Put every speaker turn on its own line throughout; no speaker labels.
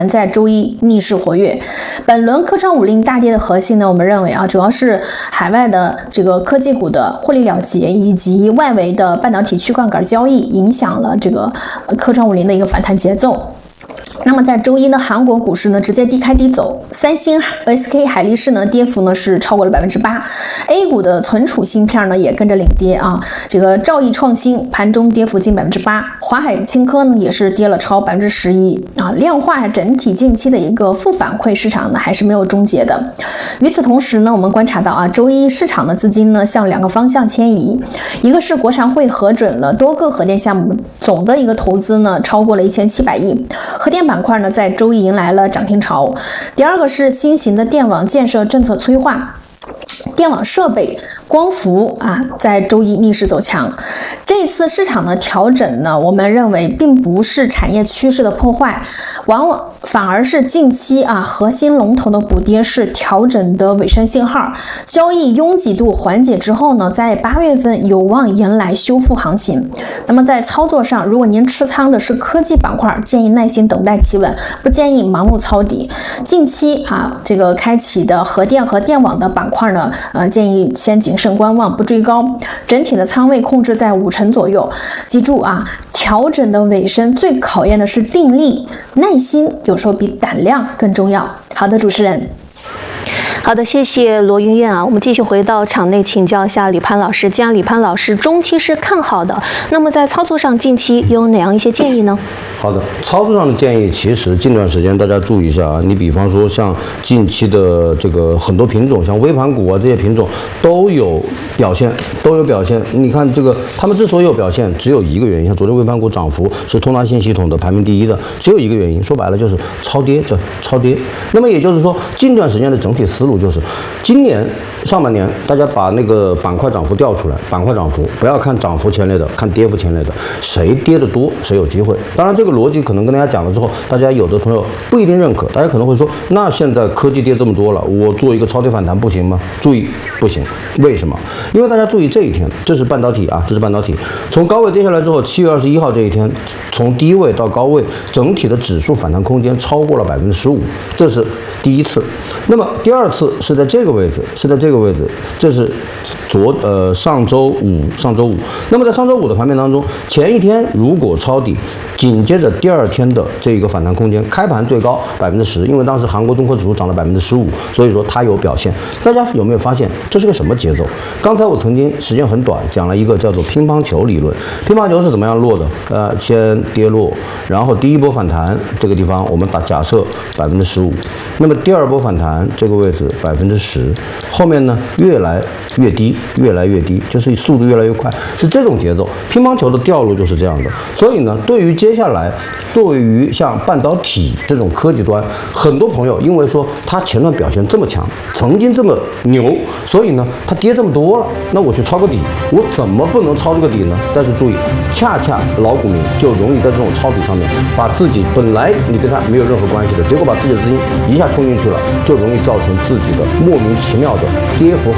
在周一逆势活跃。本轮科创五零大跌的核心呢，我们认为主要是海外的这个科技股的获利了结，以及外围的半导体去杠杆交易影响了这个科创五零的一个反弹节奏。那么在周一呢，韩国股市呢直接低开低走，三星、SK 海力士呢跌幅呢是超过了8%，A 股的存储芯片呢也跟着领跌啊。这个兆易创新盘中跌幅近8%，华海清科呢也是跌了超11%啊。量化整体近期的一个负反馈市场呢还是没有终结的。与此同时呢，我们观察到周一市场的资金呢向2个方向迁移，一个是国常会核准了多个核电项目，总的一个投资呢超过了1700亿，核电板块呢在周一迎来了涨停潮。第二个是新型的电网建设政策催化，电网设备、光伏在周一逆势走强。这次市场的调整呢，我们认为并不是产业趋势的破坏，反而是近期核心龙头的补跌是调整的尾声信号。交易拥挤度缓解之后呢，在8月份有望迎来修复行情。那么在操作上，如果您持仓的是科技板块，建议耐心等待企稳，不建议盲目抄底。近期这个开启的核电和电网的板块呢，建议先谨慎观望，不追高。整体的仓位控制在50%左右。记住调整的尾声最考验的是定力，耐心有时候比胆量更重要。好的，主持人。
好的，谢谢罗云燕我们继续回到场内请教一下李攀老师。既然李攀老师中期是看好的，那么在操作上近期有哪样一些建议呢？
好的，操作上的建议，其实近段时间大家注意一下你比方说像近期的这个很多品种，像微盘股这些品种都有表现。你看这个他们之所以有表现，只有一个原因，像昨天微盘股涨幅是通达信系统的排名第一的，只有一个原因，说白了就是超跌，超跌。那么也就是说，近段时间的整体思路就是，今年上半年大家把那个板块涨幅调出来，板块涨幅不要看涨幅前列的，看跌幅前列的，谁跌得多谁有机会。当然这个逻辑可能跟大家讲了之后，大家有的朋友不一定认可，大家可能会说，那现在科技跌这么多了，我做一个超跌反弹不行吗？注意，不行。为什么？因为大家注意这一天，这是半导体这是半导体，从高位跌下来之后，7月21号这一天，从低位到高位，整体的指数反弹空间超过了15%，这是第一次。那么第二次是在这个位置，这是上周五。那么在上周五的盘面当中，前一天如果抄底，紧接着第二天的这个反弹空间，开盘最高10%，因为当时韩国综合指数涨了15%，所以说它有表现。大家有没有发现这是个什么节奏？刚才我曾经时间很短讲了一个叫做乒乓球理论，乒乓球是怎么样落的？先跌落，然后第一波反弹这个地方我们假设15%，那么第二波反弹这个位置10%，后面呢越来越低，就是速度越来越快，是这种节奏。乒乓球的调路就是这样的。所以呢，对于接下来，对于像半导体这种科技端，很多朋友因为说它前段表现这么强，曾经这么牛，所以呢它跌这么多了，那我去抄个底，我怎么不能抄这个底呢？但是注意，恰恰老股民就容易在这种抄底上面，把自己本来你跟他没有任何关系的，结果把自己的资金一下冲进去了，就容易造成自己的莫名其妙的跌幅。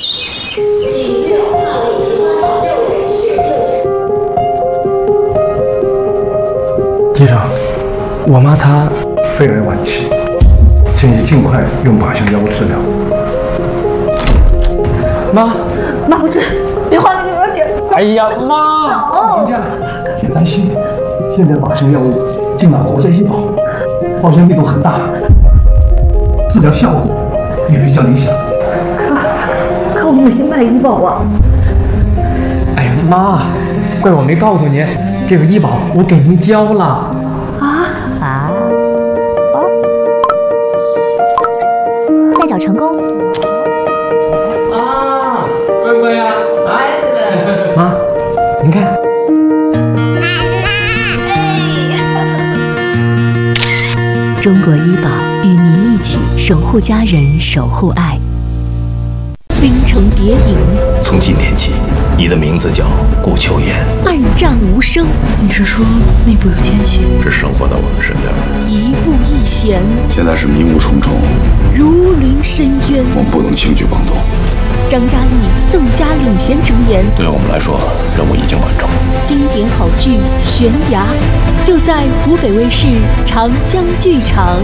医生，我妈她肺癌晚期，建议尽快用靶向药物治疗。
妈，不是，别花那个额钱。
哎呀，妈！
王家，别担心，现在靶向药物进了国家医保，报销力度很大，治疗效果也比较理想。
可我没买医保啊。
哎呀，妈，怪我没告诉您，这个医保我给您交了。
代缴成功。
乖乖呀，妈，您看。
中国医保与您一起守护家人，守护爱。冰城谍影，
从今天起，你的名字叫顾秋妍。
暗战无声。
你是说内部有奸细？
是生活在我们身边的。
一步一险，
现在是迷雾重重，
如临深渊。
我们不能轻举妄动。
张嘉译、宋佳领衔主演。
对我们来说，任务已经完成。
经典好剧《悬崖》，就在湖北卫视长江剧场。